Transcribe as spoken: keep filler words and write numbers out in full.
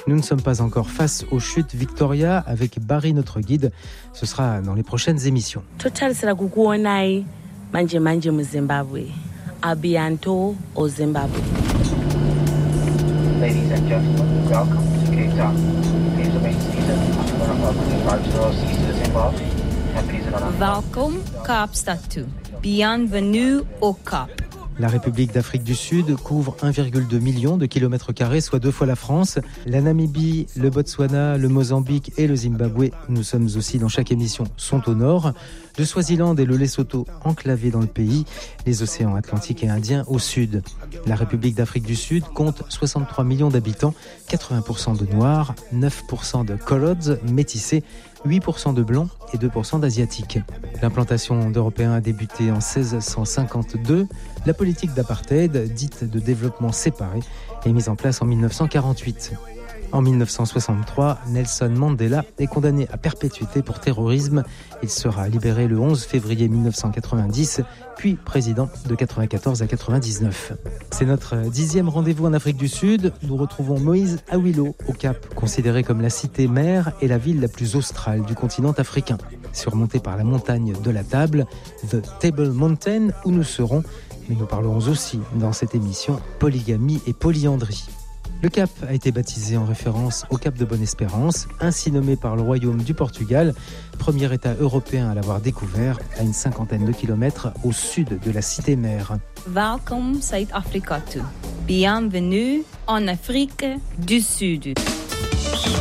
Nous ne sommes pas encore face aux chutes Victoria avec Barry, notre guide. Ce sera dans les prochaines émissions. Total sera kukuonai manje manje mu Zimbabwe. Abianto au Zimbabwe. Ladies and gentlemen, welcome to Cape Town. Please remain seated until the number of five zero cease to Zimbabwe. Welkom Kaapstad toe. Bienvenue au Cap. La République d'Afrique du Sud couvre un virgule deux million de kilomètres carrés, soit deux fois la France. La Namibie, le Botswana, le Mozambique et le Zimbabwe, nous sommes aussi dans chaque émission, sont au nord. Le Swaziland et le Lesotho enclavés dans le pays, les océans Atlantique et Indien au sud. La République d'Afrique du Sud compte soixante-trois millions d'habitants, quatre-vingts pour cent de Noirs, neuf pour cent de Colods, métissés, huit pour cent de Blancs et deux pour cent d'Asiatiques. L'implantation d'Européens a débuté en seize cent cinquante-deux. La politique d'apartheid, dite de développement séparé, est mise en place en mille neuf cent quarante-huit. En mille neuf cent soixante-trois, Nelson Mandela est condamné à perpétuité pour terrorisme. Il sera libéré le onze février mille neuf cent quatre-vingt-dix, puis président de quatre-vingt-quatorze à quatre-vingt-dix-neuf. C'est notre dixième rendez-vous en Afrique du Sud. Nous retrouvons Moïse Awilo au Cap, considéré comme la cité mère et la ville la plus australe du continent africain. Surmontée par la montagne de la Table, The Table Mountain, où nous serons. Mais nous parlerons aussi dans cette émission polygamie et polyandrie. Le Cap a été baptisé en référence au Cap de Bonne-Espérance, ainsi nommé par le Royaume du Portugal, premier État européen à l'avoir découvert, à une cinquantaine de kilomètres au sud de la cité-mère. Welkom Zuid-Afrika toe. Bienvenue en Afrique du Sud.